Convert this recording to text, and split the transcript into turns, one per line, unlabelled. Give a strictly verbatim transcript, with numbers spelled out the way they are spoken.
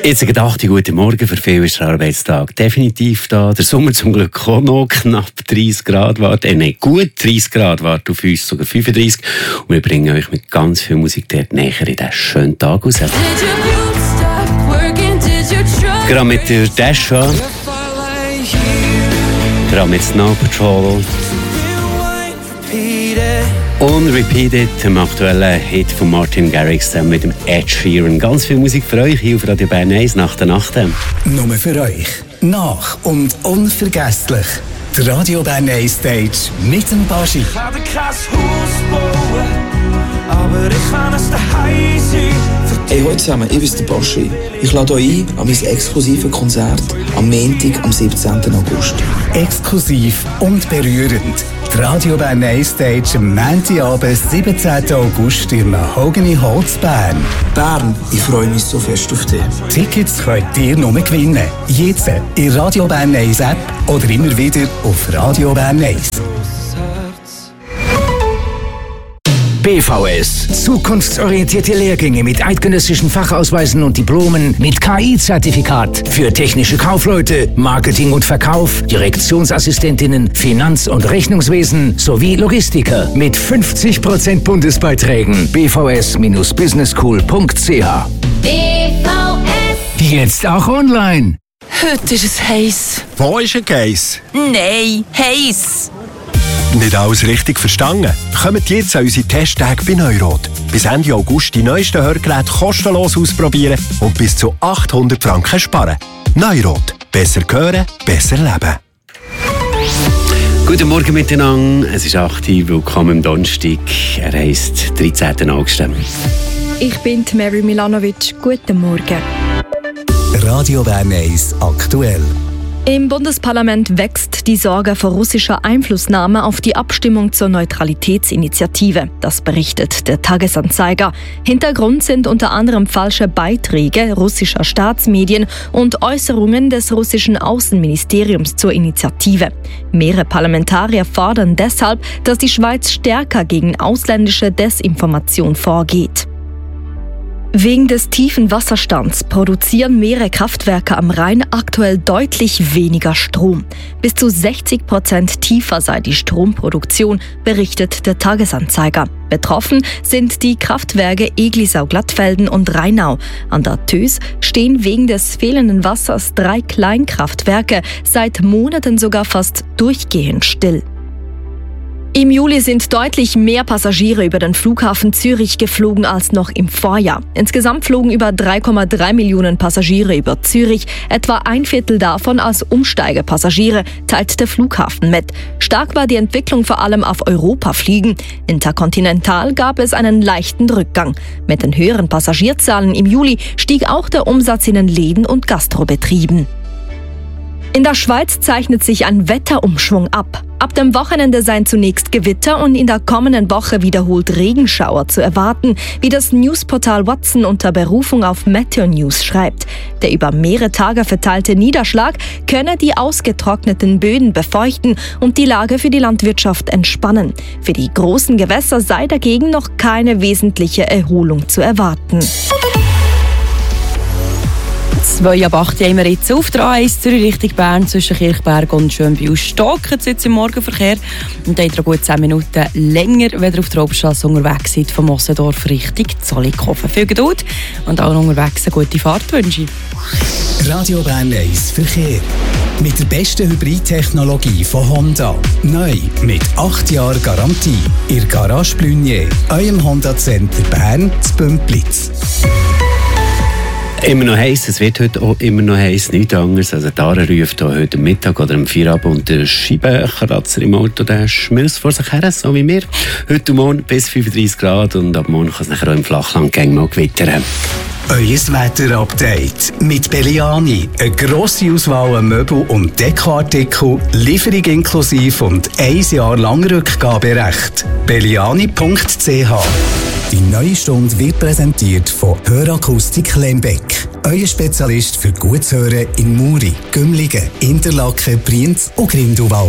Jetzt gedacht, guten Morgen, für viele ist der Arbeitstag definitiv da. Der Sommer zum Glück auch noch, knapp dreißig Grad wart, äh, nein, gut dreißig Grad wart auf uns, sogar fünfunddreißig. Und wir bringen euch mit ganz viel Musik dort näher in diesen schönen Tag raus. Gerade mit der Dasha, gerade mit Snow Patrol und Repeated, dem aktuellen Hit von Martin Garrix zusammen mit dem Ed Sheeran. Ganz viel Musik für euch hier auf Radio Bern eins nach der Nacht.
Nur für euch. Nach und unvergesslich. Die Radio Bern eins Stage mit dem Baschi.
Ich kann kein Haus bauen, aber ich kann es daheim sein.
Hey, hallo zusammen, ich bin der Baschi. Ich lade euch ein an mein exklusives Konzert am Montag, am siebzehnten August.
Exklusiv und berührend. Die Radio Bern eins Stage am Montagabend, siebzehnten August in Mahogany Holz Bern.
Bern, ich freue mich so fest auf dich.
Tickets könnt ihr nur gewinnen. Jetzt in Radio Bern eins App oder immer wieder auf Radio Bern eins.
B V S. Zukunftsorientierte Lehrgänge mit eidgenössischen Fachausweisen und Diplomen mit K I-Zertifikat für technische Kaufleute, Marketing und Verkauf, Direktionsassistentinnen, Finanz- und Rechnungswesen sowie Logistiker mit fünfzig Prozent Bundesbeiträgen. b v s Bindestrich business school punkt c h.
B V S.
Jetzt auch online.
Heute ist es heiß.
Wo ist ein Geiss?
Nein, heiß.
Nicht alles richtig verstanden? Kommt jetzt an unsere Testtage bei Neurot. Bis Ende August die neuesten Hörgeräte kostenlos ausprobieren und bis zu achthundert Franken sparen. Neurot. Besser hören, besser leben.
Guten Morgen miteinander. Es ist acht Uhr. Willkommen am Donnerstag. Er heisst dreizehnten August.
Ich bin Mary Milanovic. Guten Morgen.
Radio Bern eins aktuell.
Im Bundesparlament wächst die Sorge vor russischer Einflussnahme auf die Abstimmung zur Neutralitätsinitiative. Das berichtet der Tagesanzeiger. Hintergrund sind unter anderem falsche Beiträge russischer Staatsmedien und Äußerungen des russischen Außenministeriums zur Initiative. Mehrere Parlamentarier fordern deshalb, dass die Schweiz stärker gegen ausländische Desinformation vorgeht. Wegen des tiefen Wasserstands produzieren mehrere Kraftwerke am Rhein aktuell deutlich weniger Strom. Bis zu sechzig Prozent tiefer sei die Stromproduktion, berichtet der Tagesanzeiger. Betroffen sind die Kraftwerke Eglisau-Glattfelden und Rheinau. An der Tös stehen wegen des fehlenden Wassers drei Kleinkraftwerke, seit Monaten sogar fast durchgehend still. Im Juli sind deutlich mehr Passagiere über den Flughafen Zürich geflogen als noch im Vorjahr. Insgesamt flogen über drei Komma drei Millionen Passagiere über Zürich, etwa ein Viertel davon als Umsteigepassagiere, teilt der Flughafen mit. Stark war die Entwicklung vor allem auf Europaflügen. Interkontinental gab es einen leichten Rückgang. Mit den höheren Passagierzahlen im Juli stieg auch der Umsatz in den Läden und Gastrobetrieben. In der Schweiz zeichnet sich ein Wetterumschwung ab. Ab dem Wochenende seien zunächst Gewitter und in der kommenden Woche wiederholt Regenschauer zu erwarten, wie das Newsportal Watson unter Berufung auf Meteo News schreibt. Der über mehrere Tage verteilte Niederschlag könne die ausgetrockneten Böden befeuchten und die Lage für die Landwirtschaft entspannen. Für die großen Gewässer sei dagegen noch keine wesentliche Erholung zu erwarten.
zwei ab acht haben wir jetzt auf der A eins Zürich Richtung Bern zwischen Kirchberg und Schönbühl stocken jetzt im Morgenverkehr. Und da habt ihr gut zehn Minuten länger, wenn ihr auf der Hauptstrasse unterwegs seid, von Mossendorf Richtung Zollikofen. Viel Geduld und auch unterwegs eine gute Fahrt wünsche ich.
Radio Bern eins Verkehr. Mit der besten Hybridtechnologie von Honda. Neu mit acht Jahren Garantie. Ihr Garage Blunier, eurem Honda Center Bern zu Bümplitz.
Immer noch heiß, es wird heute auch immer noch heiß, nichts anderes. Also Tara ruft heute Mittag oder am Feierabend und der Scheibenkratzer im Auto, der schmilzt vor sich her, so wie wir. Heute und morgen bis fünfunddreißig Grad und ab morgen kann es nachher auch im Flachland mal gewittern.
Euer Wetter-Update mit Belliani. Eine grosse Auswahl an Möbel- und Dekoartikel, Lieferung inklusive und ein Jahr lang Rückgaberecht. belliani punkt c h. Die neue Stunde wird präsentiert von Hörakustik Lembeck. Euer Spezialist für gutes Hören in Muri, Gümligen, Interlaken, Brienz und Grindelwald.